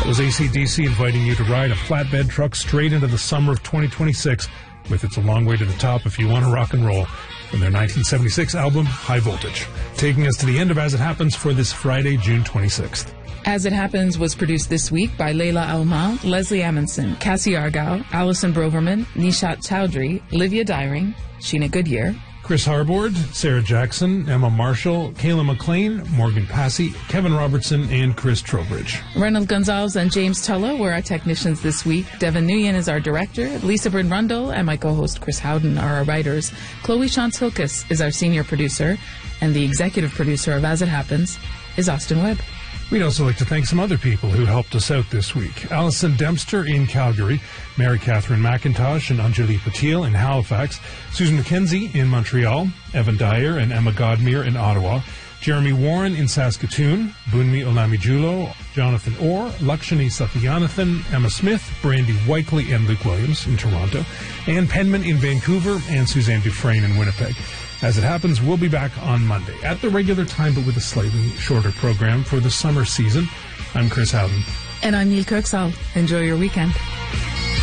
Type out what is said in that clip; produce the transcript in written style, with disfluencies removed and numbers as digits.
was AC/DC inviting you to ride a flatbed truck straight into the summer of 2026 with It's a Long Way to the Top If You Want to Rock and Roll from their 1976 album, High Voltage. Taking us to the end of As It Happens for this Friday, June 26th. As It Happens was produced this week by Layla Almal, Leslie Amundsen, Cassie Argyle, Allison Broverman, Nishat Chowdhury, Livia Dyring, Sheena Goodyear, Chris Harbord, Sarah Jackson, Emma Marshall, Kayla McLean, Morgan Passy, Kevin Robertson, and Chris Trowbridge. Reynolds Gonzalez and James Tullo were our technicians this week. Devin Nguyen is our director. Lisa Bryn Rundle and my co-host Chris Howden are our writers. Chloe Shantz-Hilkes is our senior producer. And the executive producer of As It Happens is Austin Webb. We'd also like to thank some other people who helped us out this week. Alison Dempster in Calgary, Mary Catherine McIntosh and Anjali Patil in Halifax, Susan McKenzie in Montreal, Evan Dyer and Emma Godmere in Ottawa, Jeremy Warren in Saskatoon, Bunmi Olamijulo, Jonathan Orr, Lakshmi Satyanathan, Emma Smith, Brandy Whiteley and Luke Williams in Toronto, Ann Penman in Vancouver, and Suzanne Dufresne in Winnipeg. As It Happens, we'll be back on Monday at the regular time, but with a slightly shorter program for the summer season. I'm Chris Howden. And I'm Neil Kirksall. Enjoy your weekend.